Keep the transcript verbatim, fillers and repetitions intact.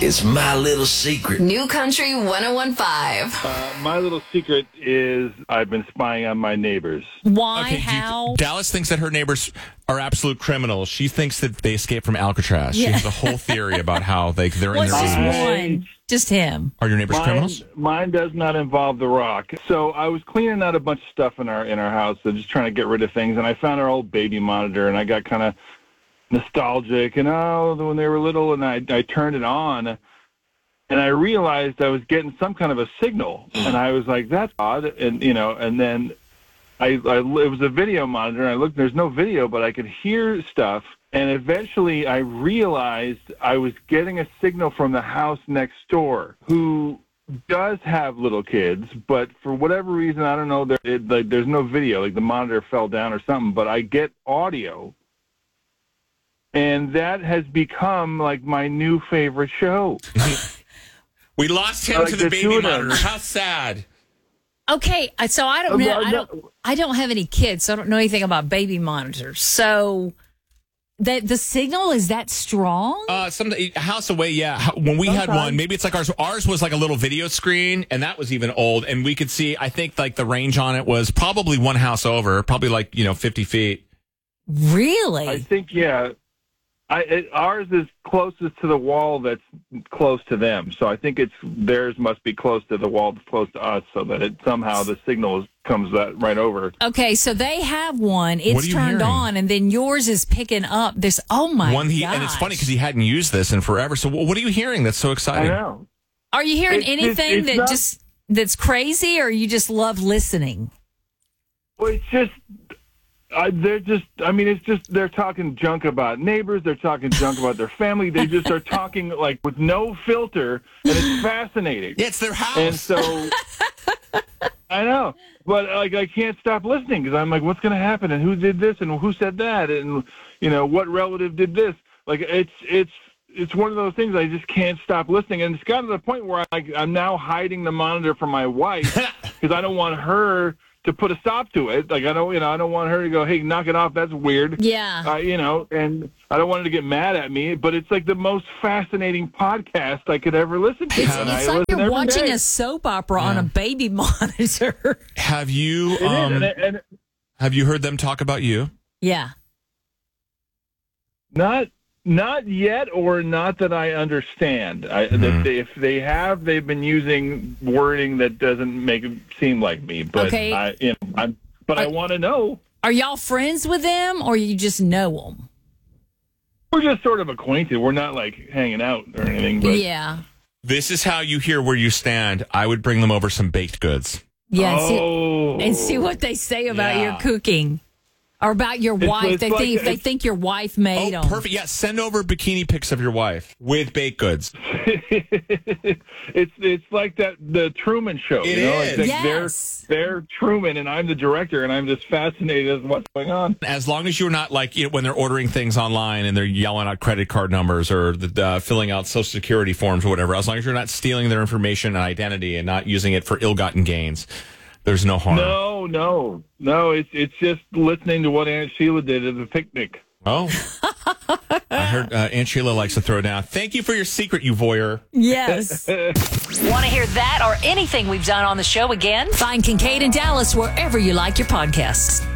is my little secret. New Country one oh one point five. Uh, my little secret is I've been spying on my neighbors. Why? Okay, do you How? th- Dallas thinks that her neighbors are absolute criminals. She thinks that they escaped from Alcatraz. She Yeah. has a whole theory about how they, they're well, in it's their just basement. one. Just him. Are your neighbors Mine, criminals? mine does not involve The Rock. So I was cleaning out a bunch of stuff in our in our house and just trying to get rid of things, and I found our old baby monitor, and I got kind of nostalgic, and oh, when they were little, and I I turned it on, and I realized I was getting some kind of a signal, and I was like, that's odd, and you know, and then I, I it was a video monitor, and I looked, there's no video, but I could hear stuff. And eventually I realized I was getting a signal from the house next door, who does have little kids, but for whatever reason, I don't know, there, it, like, there's no video, like the monitor fell down or something, but I get audio. And that has become like my new favorite show. We lost him Like to the the baby two of monitor. them. How sad. Okay, so I don't Uh, know. well, I don't. I don't have any kids, so I don't know anything about baby monitors. So that the signal is that strong? Uh, some a house away, yeah. How- When we had one, maybe it's like ours. Ours was like a little video screen, and that was even old. And we could see. I think like the range on it was probably one house over, probably like you know fifty feet. Really? I think, yeah. I, it, ours is closest to the wall that's close to them. So I think it's theirs must be close to the wall that's close to us, so that it somehow the signal is, comes that right over. Okay, so they have one. What It's are you turned hearing? on, and then yours is picking up this. Oh my One he gosh. and it's funny because he hadn't used this in forever. So wh- what are you hearing? That's so I exciting. know. Are you hearing It's- it's- anything it's that not- just that's crazy, or you just love listening? Well, it's just, uh, they're just, I mean, it's just, they're talking junk about neighbors. They're talking junk about their family. They just are talking like with no filter, and it's fascinating. Yeah, it's their house. And so, I know, but like I can't stop listening because I'm like, what's going to happen, and who did this, and who said that, and you know, what relative did this? Like it's it's it's one of those things I just can't stop listening, and it's gotten to the point where I, like I'm now hiding the monitor from my wife because I don't want her to put a stop to it. Like I don't, you know, I don't want her to go, hey, knock it off. That's weird. Yeah. Uh, you know, and I don't want her to get mad at me, but it's like the most fascinating podcast I could ever listen to. It's, and it's I like listen you're every watching day. a soap opera on a baby monitor. have you It is, um, and, and have you heard them talk about you? Yeah. not not yet, or not that I understand. I, Mhm. that they, if they have, they've been using wording that doesn't make it seem like me. But Okay. I, you know, I'm, but I Are- want to know. Are y'all friends with them, or you just know them? We're just sort of acquainted. We're not like hanging out or anything. But Yeah. This is how you hear where you stand. I would bring them over some baked goods. Yeah. And see, oh, and see what they say about Yeah. your cooking. Or about your It's- wife. it's they like- think they it's- think your wife made Oh, them. perfect. Yeah, send over bikini pics of your wife with baked goods. it's it's like that the Truman Show. It you know, is. Like Yes. they're they're Truman, and I'm the director, and I'm just fascinated as what's going on. As long as you're not like you know, when they're ordering things online and they're yelling out credit card numbers or the, uh, filling out social security forms or whatever, as long as you're not stealing their information and identity and not using it for ill-gotten gains, there's no harm. No, no, no. It's it's just listening to what Aunt Sheila did at the picnic. Oh. I heard uh, Aunt Sheila likes to throw down. Thank you for your secret, you voyeur. Yes. Want to hear that or anything we've done on the show again? Find Kincaid and Dallas wherever you like your podcasts.